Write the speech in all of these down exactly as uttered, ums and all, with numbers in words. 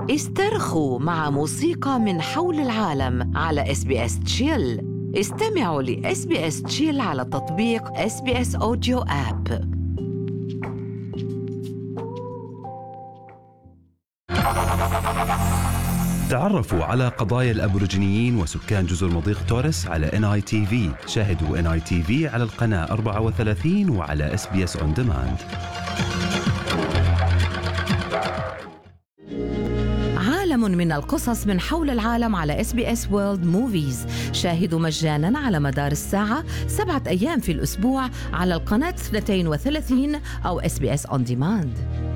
استرخوا مع موسيقى من حول العالم على إس بي إس تشيل. استمعوا ل إس بي إس تشيل على تطبيق إس بي إس أوديو آب. تعرفوا على قضايا الأبوريجينيين وسكان جزر مضيق توريس على إن آي تي في. شاهدوا إن آي تي في على القناة أربعة وثلاثين وعلى إس بي إس On Demand. عالم من القصص من حول العالم على إس بي إس World Movies. شاهدوا مجاناً على مدار الساعة سبعة أيام في الأسبوع على القناة اثنتين وثلاثين أو إس بي إس On Demand.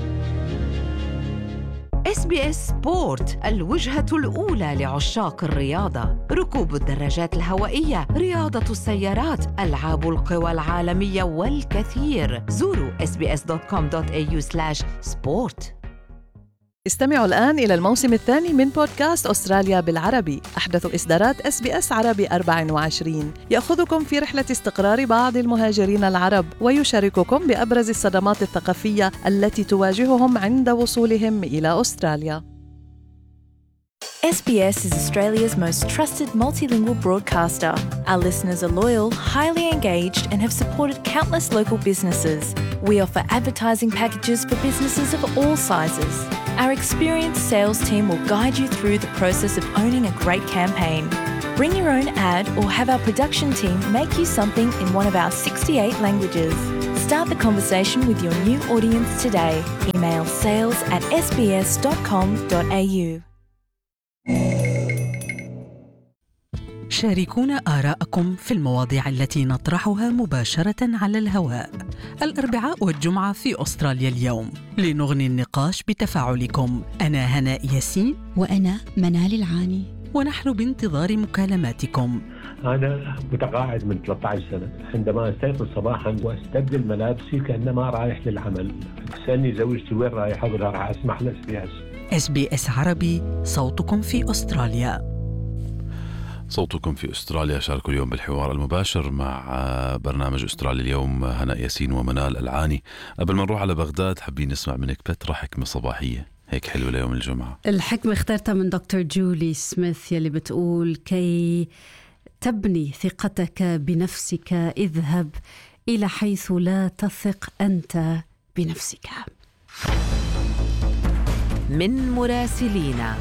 إس بي إس سبورت، الوجهة الأولى لعشاق الرياضة. ركوب الدراجات الهوائية، رياضة السيارات، ألعاب القوى العالمية والكثير. زوروا إس بي إس دوت كوم دوت إيه يو سلاش سبورت. استمعوا الآن إلى الموسم الثاني من بودكاست أستراليا بالعربي، أحدث إصدارات إس بي إس عربي أربعة وعشرين، يأخذكم في رحلة استقرار بعض المهاجرين العرب ويشارككم بأبرز الصدمات الثقافية التي تواجههم عند وصولهم إلى أستراليا. إس بي إس is Australia's most trusted multilingual broadcaster. Our listeners are loyal, highly engaged, and have supported countless local businesses. We offer advertising packages for businesses of all sizes. Our experienced sales team will guide you through the process of owning a great campaign. Bring your own ad or have our production team make you something in one of our sixty-eight languages. Start the conversation with your new audience today. Email sales at s b s dot com dot a u. شاركونا آراءكم في المواضيع التي نطرحها مباشرة على الهواء الأربعاء والجمعة في أستراليا اليوم، لنغني النقاش بتفاعلكم. أنا هناء ياسين وأنا منال العاني، ونحن بانتظار مكالماتكم. أنا متقاعد من ثلاثة عشر سنة. عندما أستيقظ صباحاً وأستبدل ملابسي كأنما رايح للعمل، تسألني زوجتي وين رايح، أقول لها راح أسمح لإس بي إس. إس بي إس عربي، صوتكم في أستراليا. صوتكم في أستراليا. شاركوا اليوم بالحوار المباشر مع برنامج أستراليا اليوم هناء ياسين ومنال العاني. قبل ما نروح على بغداد حابين نسمع منك بترا حكمة صباحية هيك حلوة ليوم الجمعة. الحكمة اخترتها من دكتور جولي سميث يلي بتقول: كي تبني ثقتك بنفسك اذهب إلى حيث لا تثق أنت بنفسك. من مراسلينا.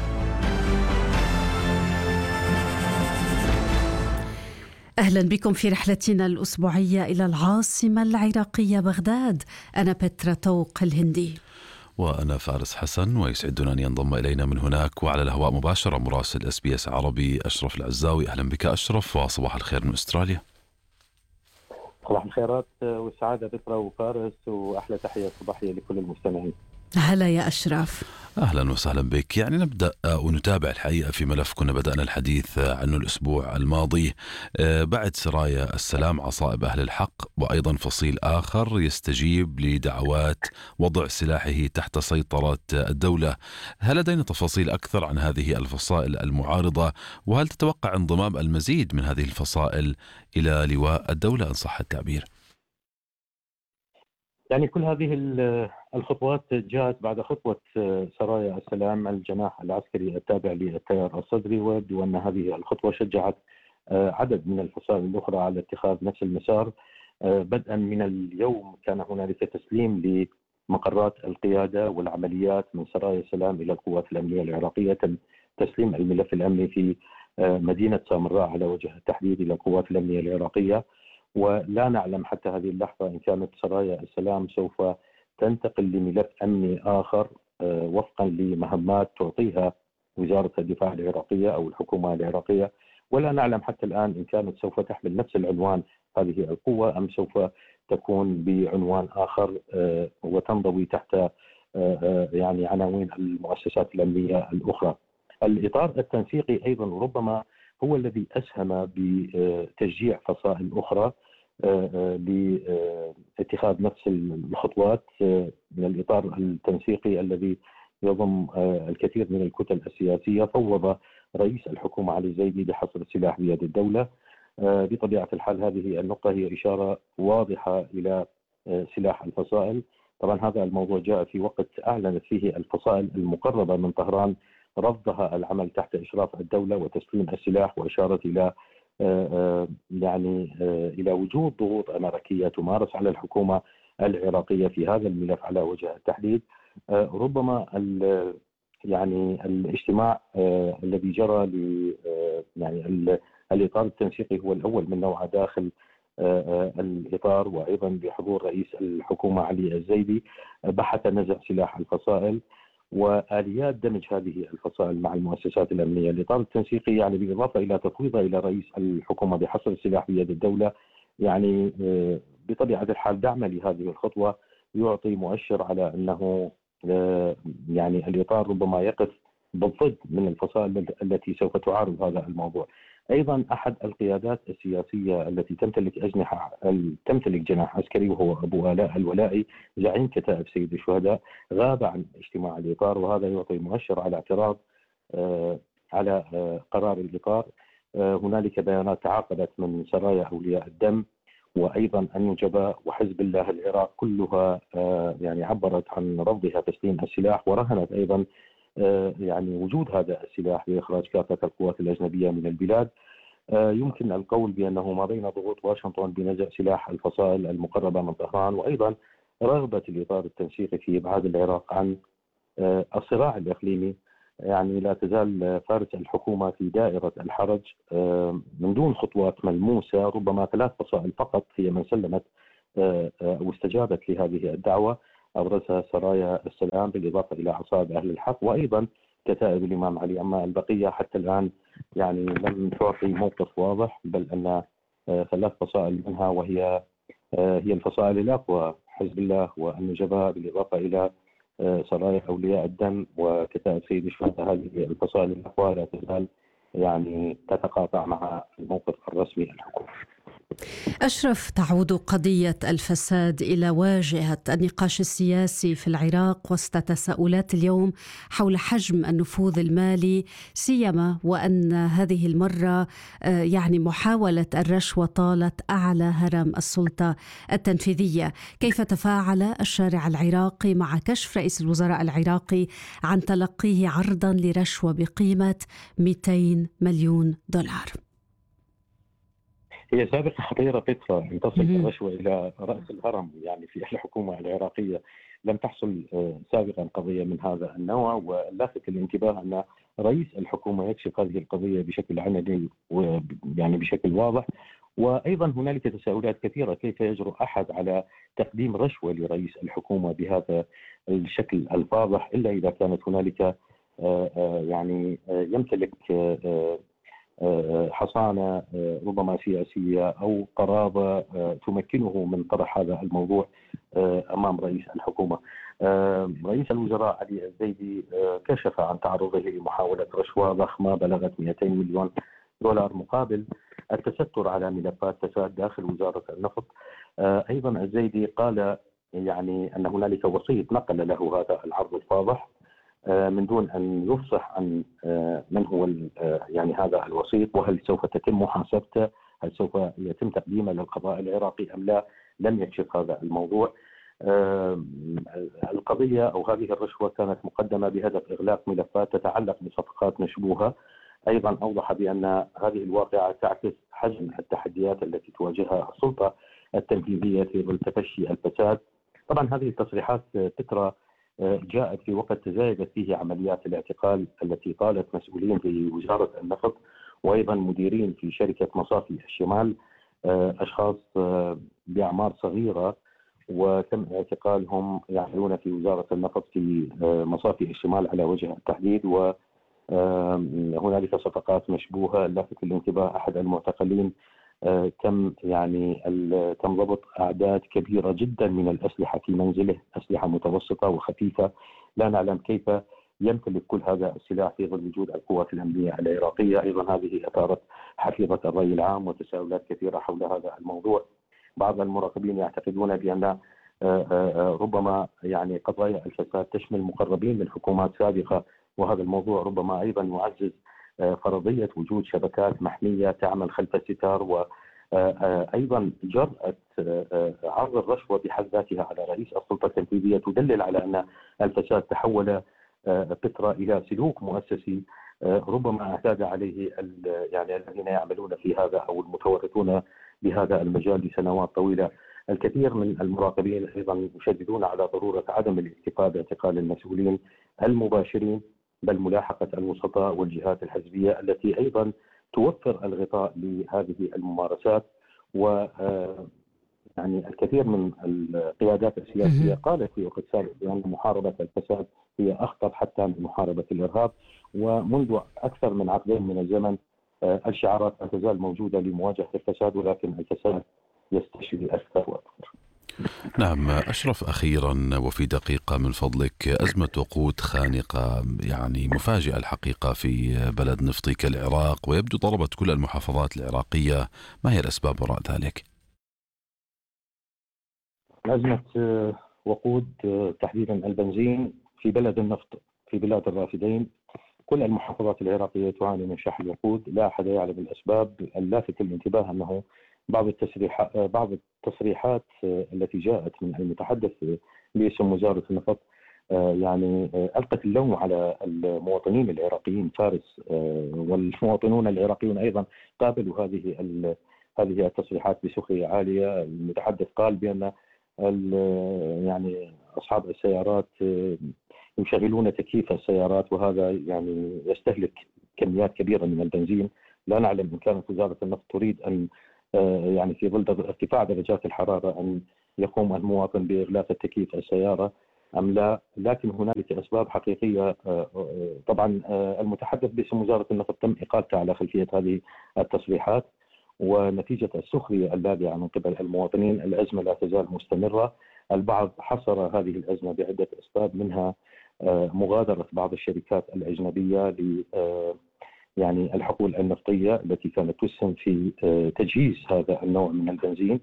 أهلا بكم في رحلتنا الأسبوعية إلى العاصمة العراقية بغداد. أنا بترا طوق الهندي، وأنا فارس حسن، ويسعدنا أن ينضم إلينا من هناك وعلى الهواء مباشرة مراسل إس بي إس عربي أشرف العزاوي. أهلا بك أشرف، وصباح الخير من أستراليا. صباح الخيرات والسعادة بكرة وفارس، وأحلى تحية صباحية لكل المستمعين. هلا يا أشرف. أهلا وسهلا بك. يعني نبدأ ونتابع الحقيقة في ملف كنا بدأنا الحديث عنه الأسبوع الماضي بعد سرايا السلام عصائب أهل الحق، وأيضا فصيل آخر يستجيب لدعوات وضع سلاحه تحت سيطرة الدولة. هل لدينا تفاصيل أكثر عن هذه الفصائل المعارضة؟ وهل تتوقع انضمام المزيد من هذه الفصائل إلى لواء الدولة إن صح التعبير؟ يعني كل هذه الخطوات جاءت بعد خطوة سرايا السلام الجناح العسكري التابع للتيار الصدري، ويبدو أن هذه الخطوة شجعت عدد من الفصائل الأخرى على اتخاذ نفس المسار. بدءا من اليوم كان هنالك تسليم لمقرات القيادة والعمليات من سرايا السلام إلى القوات الأمنية العراقية. تم تسليم الملف الأمني في مدينة سامراء على وجه التحديد إلى القوات الأمنية العراقية، ولا نعلم حتى هذه اللحظة إن كانت سرايا السلام سوف تنتقل لملف أمني آخر وفقا لمهمات تعطيها وزارة الدفاع العراقية أو الحكومة العراقية، ولا نعلم حتى الآن إن كانت سوف تحمل نفس العنوان هذه القوة أم سوف تكون بعنوان آخر وتنضوي تحت يعني عناوين المؤسسات الأمنية الأخرى. الإطار التنسيقي أيضا ربما هو الذي أسهم بتشجيع فصائل أخرى لاتخاذ نفس الخطوات من الإطار التنسيقي الذي يضم الكثير من الكتل السياسية. فوض رئيس الحكومة علي زيدي بحصر السلاح بيد الدولة. بطبيعة الحال هذه النقطة هي إشارة واضحة إلى سلاح الفصائل. طبعا هذا الموضوع جاء في وقت أعلنت فيه الفصائل المقربة من طهران رفضها العمل تحت إشراف الدولة وتسليم السلاح، وإشارة إلى يعني إلى وجود ضغوط أمريكية تمارس على الحكومة العراقية في هذا الملف على وجه التحديد. ربما يعني الاجتماع الذي جرى ل يعني الإطار التنسيقي هو الأول من نوعه داخل الإطار، وأيضا بحضور رئيس الحكومة علي الزيدي، بحث نزع سلاح الفصائل وآليات دمج هذه الفصائل مع المؤسسات الأمنية. الإطار التنسيقي يعني بالإضافة إلى تفويضه إلى رئيس الحكومة بحصر السلاح بيد الدولة، يعني بطبيعة الحال دعم لهذه الخطوة يعطي مؤشر على أنه يعني الإطار ربما يقف بالضد من الفصائل التي سوف تعارض هذا الموضوع. أيضا أحد القيادات السياسية التي تمتلك أجنحة تمتلك جناح عسكري وهو أبو آلاء الولائي زعيم كتائب سيد الشهداء غاب عن اجتماع الإطار، وهذا يعطي مؤشر على اعتراض على قرار الإطار. هنالك بيانات تعاقبت من سرايا أولياء الدم وأيضا النجباء وحزب الله العراق، كلها يعني عبرت عن رفضها تسليم السلاح، ورهنت أيضا يعني وجود هذا السلاح لإخراج كافة القوات الأجنبية من البلاد. يمكن القول بأنه ما بين ضغوط واشنطن بنزع سلاح الفصائل المقربة من طهران، وأيضا رغبة الإطار التنسيقي في إبعاد العراق عن الصراع الإقليمي، يعني لا تزال فارس الحكومة في دائرة الحرج من دون خطوات ملموسة. ربما ثلاث فصائل فقط هي من سلمت أو استجابت لهذه الدعوة، أبرزها سرايا السلام بالإضافة إلى عصائب أهل الحق وأيضا كتائب الإمام علي. أما البقية حتى الآن يعني لم تعطي موقف واضح، بل أن ثلاث فصائل منها وهي هي الفصائل الأقوى حزب الله والنجباء بالإضافة إلى سرايا أولياء الدم وكتائب سيد الشهداء، هذه الفصائل الأقوى لا تزال يعني تتقاطع مع الموقف الرسمي للحكومة. أشرف، تعود قضية الفساد إلى واجهة النقاش السياسي في العراق وسط تساؤلات اليوم حول حجم النفوذ المالي، سيما وأن هذه المرة يعني محاولة الرشوة طالت أعلى هرم السلطة التنفيذية. كيف تفاعل الشارع العراقي مع كشف رئيس الوزراء العراقي عن تلقيه عرضا لرشوة بقيمة مئتين مليون دولار؟ هي سابقة خطيرة فترة أن تصل الرشوة إلى رأس الهرم يعني في الحكومة العراقية. لم تحصل سابقا قضية من هذا النوع، واللافت الانتباه أن رئيس الحكومة يكشف هذه القضية بشكل علني ويعني بشكل واضح. وأيضا هنالك تساؤلات كثيرة، كيف يجرؤ أحد على تقديم رشوة لرئيس الحكومة بهذا الشكل الفاضح إلا إذا كانت هنالك يعني يمتلك حصانة ربما سياسية أو قرابة تمكنه من طرح هذا الموضوع أمام رئيس الحكومة. رئيس الوزراء علي الزيدي كشف عن تعرضه لمحاولة رشوة ضخمة بلغت مئتين مليون دولار مقابل التستر على ملفات فساد داخل وزارة النفط. أيضا الزيدي قال يعني أن هنالك وسيط نقل له هذا العرض الفاضح من دون أن يفصح عن من هو يعني هذا الوسيط، وهل سوف تتم محاسبته، هل سوف يتم تقديمه للقضاء العراقي أم لا. لم يكشف هذا الموضوع. القضية أو هذه الرشوة كانت مقدمة بهدف إغلاق ملفات تتعلق بصفقات مشبوهة. أيضا أوضح بأن هذه الواقعة تعكس حجم التحديات التي تواجهها السلطة التنفيذية في ظل تفشي الفساد. طبعا هذه التصريحات تترى جاءت في وقت تزايدت فيه عمليات الاعتقال التي طالت مسؤولين في وزارة النفط وأيضا مديرين في شركة مصافي الشمال، أشخاص بأعمار صغيرة وتم اعتقالهم يعملون في وزارة النفط في مصافي الشمال على وجه التحديد. وهنالك صفقات مشبوهة. لافت الانتباه أحد المعتقلين تم يعني تم ضبط أعداد كبيرة جدا من الأسلحة في منزله، أسلحة متوسطة وخفيفة. لا نعلم كيف يمتلك كل هذا السلاح في ظل وجود القوات الأمنية العراقية. أيضا هذه أثارت حفيظة الرأي العام وتساؤلات كثيرة حول هذا الموضوع. بعض المراقبين يعتقدون بأن ربما يعني قضايا الفساد تشمل مقربين من حكومات سابقة، وهذا الموضوع ربما أيضا يعزز فرضية وجود شبكات محمية تعمل خلف الستار، وأيضا جرأة عرض الرشوة بحد ذاتها على رئيس السلطة التنفيذية تدلل على أن الفساد تحول بترا إلى سلوك مؤسسي ربما اعتاد عليه يعني الذين يعملون في هذا أو المتورطون بهذا المجال لسنوات طويلة. الكثير من المراقبين أيضا يشددون على ضرورة عدم الاكتفاء باعتقال المسؤولين المباشرين، بل ملاحقة الوسطاء والجهات الحزبية التي أيضا توفر الغطاء لهذه الممارسات. و يعني الكثير من القيادات السياسية قالت في وقت سابق بأن محاربة الفساد هي أخطر حتى من محاربة الإرهاب، ومنذ أكثر من عقدين من الزمن الشعارات لا تزال موجودة لمواجهة الفساد، ولكن الفساد يستشري أكثر وأكثر. نعم أشرف، أخيرا وفي دقيقة من فضلك، أزمة وقود خانقة يعني مفاجئة الحقيقة في بلد نفطي كالعراق، ويبدو ضربت كل المحافظات العراقية، ما هي الأسباب وراء ذلك؟ أزمة وقود تحديدا البنزين في بلد النفط في بلاد الرافدين، كل المحافظات العراقية تعاني من شح الوقود، لا أحد يعلم الأسباب. اللافت للانتباه أنه بعض التصريحات بعض التصريحات التي جاءت من المتحدث باسم وزارة النفط يعني ألقت اللوم على المواطنين العراقيين فارس، والمواطنون العراقيون أيضا قابلوا هذه هذه التصريحات بسخرية عالية. المتحدث قال بأن يعني أصحاب السيارات يشغلون تكييف السيارات، وهذا يعني يستهلك كميات كبيرة من البنزين. لا نعلم إن كانت وزارة النفط تريد أن يعني في ظل ارتفاع درجات الحرارة أن يقوم المواطن بإغلاق التكييف السيارة أم لا، لكن هنالك أسباب حقيقية. طبعا المتحدث باسم وزارة النفط تم إقالته على خلفية هذه التصريحات، ونتيجة السخرية اللاذعة من قبل المواطنين الأزمة لا تزال مستمرة. البعض حصر هذه الأزمة بعدة أسباب، منها مغادرة بعض الشركات الأجنبية ل يعني الحقول النفطية التي كانت تسهم في تجهيز هذا النوع من البنزين،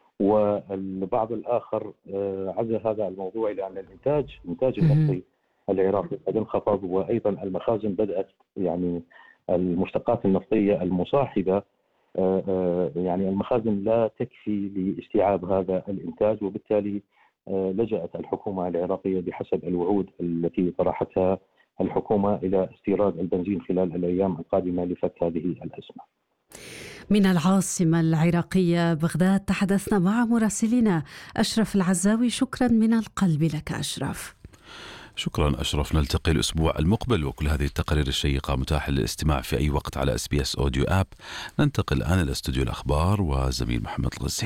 والبعض الآخر عزى هذا الموضوع إلى أن الإنتاج إنتاج النفطي العراقي قد انخفض، وأيضا المخازن بدأت يعني المشتقات النفطية المصاحبة يعني المخازن لا تكفي لاستيعاب هذا الإنتاج، وبالتالي لجأت الحكومة العراقية بحسب الوعود التي طرحتها الحكومة إلى استيراد البنزين خلال الأيام القادمة لفك هذه الأزمة. من العاصمة العراقية بغداد تحدثنا مع مراسلنا أشرف العزاوي. شكرا من القلب لك أشرف. شكرا أشرف، نلتقي الأسبوع المقبل، وكل هذه التقارير الشيقة متاحة للاستماع في أي وقت على اس بي اس أوديو آب. ننتقل الآن إلى استوديو الأخبار وزميل محمد الغزي.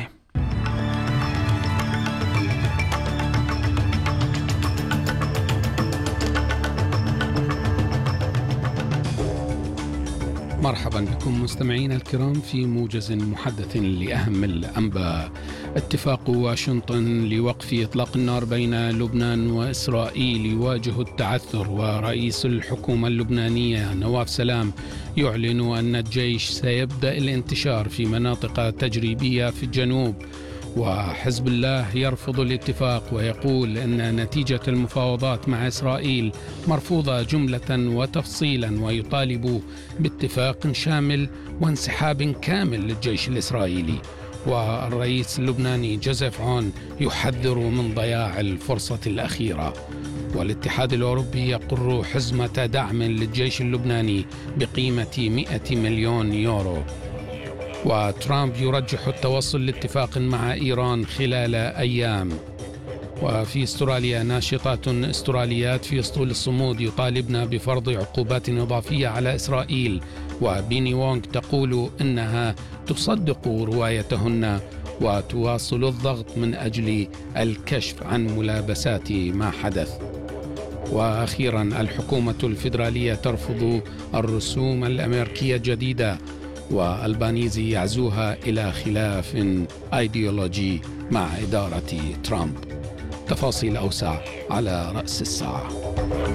مرحبا بكم مستمعينا الكرام في موجز محدث لأهم الأنباء. اتفاق واشنطن لوقف إطلاق النار بين لبنان وإسرائيل يواجه التعثر، ورئيس الحكومة اللبنانية نواف سلام يعلن أن الجيش سيبدأ الانتشار في مناطق تجريبية في الجنوب، وحزب الله يرفض الاتفاق ويقول أن نتيجة المفاوضات مع إسرائيل مرفوضة جملة وتفصيلا، ويطالب باتفاق شامل وانسحاب كامل للجيش الإسرائيلي. والرئيس اللبناني جوزيف عون يحذر من ضياع الفرصة الأخيرة. والاتحاد الأوروبي يقر حزمة دعم للجيش اللبناني بقيمة مئة مليون يورو. وترامب يرجح التوصل لاتفاق مع إيران خلال أيام. وفي استراليا ناشطات استراليات في اسطول الصمود يطالبن بفرض عقوبات إضافية على إسرائيل، وبيني وونغ تقول إنها تصدق روايتهن وتواصل الضغط من أجل الكشف عن ملابسات ما حدث. وأخيرا الحكومة الفيدرالية ترفض الرسوم الأمريكية الجديدة، والبانيزي يعزوها إلى خلاف أيديولوجي مع إدارة ترامب. تفاصيل أوسع على رأس الساعة.